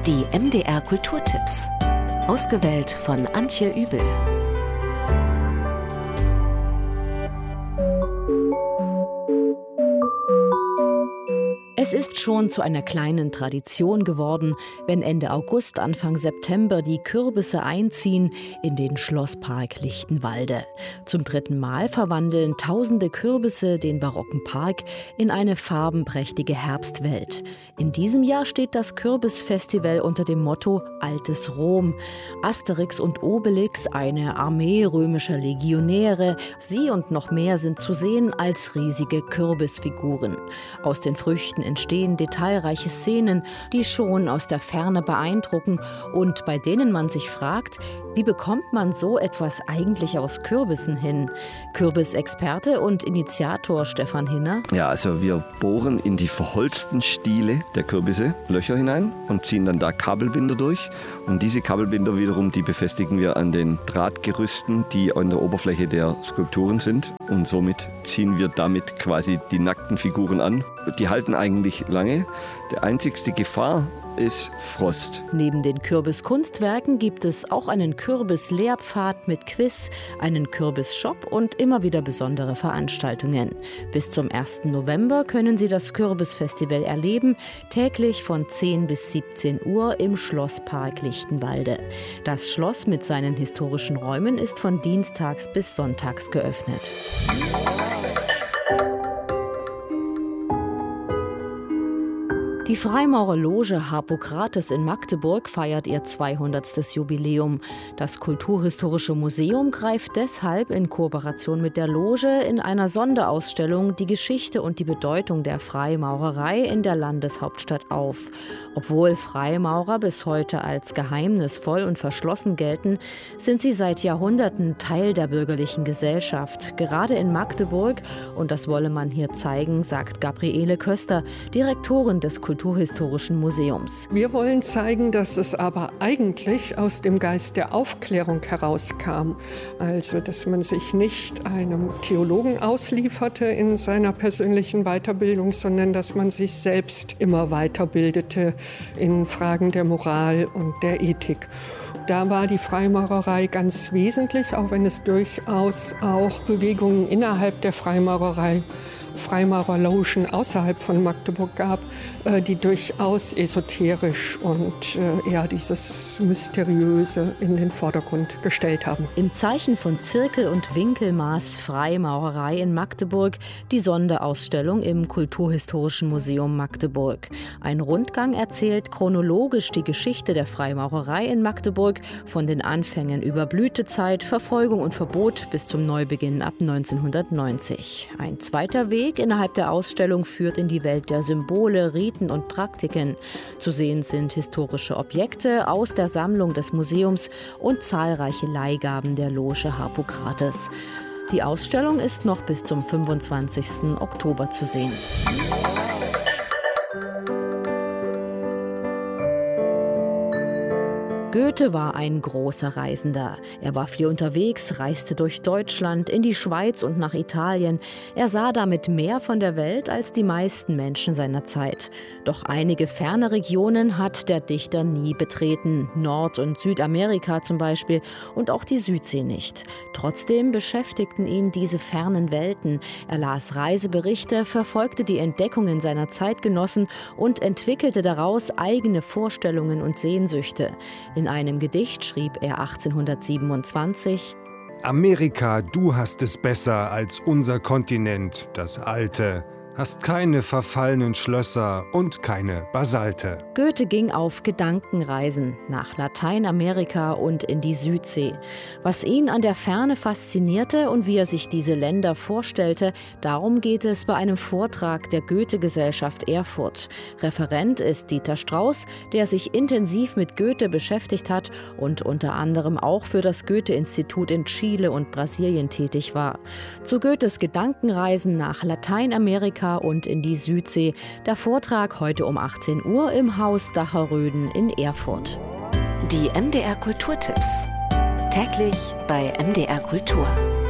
Die MDR Kulturtipps. Ausgewählt von Antje Übel. Es ist schon zu einer kleinen Tradition geworden, wenn Ende August, Anfang September die Kürbisse einziehen in den Schlosspark Lichtenwalde. Zum 3. Mal verwandeln tausende Kürbisse den barocken Park in eine farbenprächtige Herbstwelt. In diesem Jahr steht das Kürbisfestival unter dem Motto Altes Rom. Asterix und Obelix, eine Armee römischer Legionäre, sie und noch mehr sind zu sehen als riesige Kürbisfiguren. Aus den Früchten entstehen detailreiche Szenen, die schon aus der Ferne beeindrucken und bei denen man sich fragt, wie bekommt man so etwas eigentlich aus Kürbissen hin? Kürbisexperte und Initiator Stefan Hinner. Ja, also wir bohren in die verholzten Stiele der Kürbisse Löcher hinein und ziehen dann da Kabelbinder durch. Und diese Kabelbinder wiederum, die befestigen wir an den Drahtgerüsten, die an der Oberfläche der Skulpturen sind. Und somit ziehen wir damit quasi die nackten Figuren an. Die halten eigentlich lange. Die einzigste Gefahr ist Frost. Neben den Kürbiskunstwerken gibt es auch einen Kürbislehrpfad mit Quiz, einen Kürbisshop und immer wieder besondere Veranstaltungen. Bis zum 1. November können Sie das Kürbisfestival erleben, täglich von 10 bis 17 Uhr im Schlosspark Lichtenwalde. Das Schloss mit seinen historischen Räumen ist von dienstags bis sonntags geöffnet. Die Freimaurerloge Harpokrates in Magdeburg feiert ihr 200. Jubiläum. Das Kulturhistorische Museum greift deshalb in Kooperation mit der Loge in einer Sonderausstellung die Geschichte und die Bedeutung der Freimaurerei in der Landeshauptstadt auf. Obwohl Freimaurer bis heute als geheimnisvoll und verschlossen gelten, sind sie seit Jahrhunderten Teil der bürgerlichen Gesellschaft. Gerade in Magdeburg, und das wolle man hier zeigen, sagt Gabriele Köster, Direktorin des Kulturhistorischen Museums. Wir wollen zeigen, dass es aber eigentlich aus dem Geist der Aufklärung herauskam. Also, dass man sich nicht einem Theologen auslieferte in seiner persönlichen Weiterbildung, sondern dass man sich selbst immer weiterbildete in Fragen der Moral und der Ethik. Da war die Freimaurerei ganz wesentlich, auch wenn es durchaus auch Bewegungen innerhalb der Freimaurerei, Freimaurerlogen außerhalb von Magdeburg gab, die durchaus esoterisch und eher dieses Mysteriöse in den Vordergrund gestellt haben. Im Zeichen von Zirkel- und Winkelmaß Freimaurerei in Magdeburg die Sonderausstellung im Kulturhistorischen Museum Magdeburg. Ein Rundgang erzählt chronologisch die Geschichte der Freimaurerei in Magdeburg von den Anfängen über Blütezeit, Verfolgung und Verbot bis zum Neubeginn ab 1990. Ein zweiter Weg innerhalb der Ausstellung führt in die Welt der Symbole, Riten und Praktiken. Zu sehen sind historische Objekte aus der Sammlung des Museums und zahlreiche Leihgaben der Loge Harpokrates. Die Ausstellung ist noch bis zum 25. Oktober zu sehen. Goethe war ein großer Reisender. Er war viel unterwegs, reiste durch Deutschland, in die Schweiz und nach Italien. Er sah damit mehr von der Welt als die meisten Menschen seiner Zeit. Doch einige ferne Regionen hat der Dichter nie betreten. Nord- und Südamerika zum Beispiel und auch die Südsee nicht. Trotzdem beschäftigten ihn diese fernen Welten. Er las Reiseberichte, verfolgte die Entdeckungen seiner Zeitgenossen und entwickelte daraus eigene Vorstellungen und Sehnsüchte. In einem Gedicht schrieb er 1827: Amerika, du hast es besser als unser Kontinent, das alte. Hast keine verfallenen Schlösser und keine Basalte. Goethe ging auf Gedankenreisen nach Lateinamerika und in die Südsee. Was ihn an der Ferne faszinierte und wie er sich diese Länder vorstellte, darum geht es bei einem Vortrag der Goethe-Gesellschaft Erfurt. Referent ist Dieter Strauß, der sich intensiv mit Goethe beschäftigt hat und unter anderem auch für das Goethe-Institut in Chile und Brasilien tätig war. Zu Goethes Gedankenreisen nach Lateinamerika und in die Südsee. Der Vortrag heute um 18 Uhr im Haus Dacherröden in Erfurt. Die MDR Kulturtipps. Täglich bei MDR Kultur.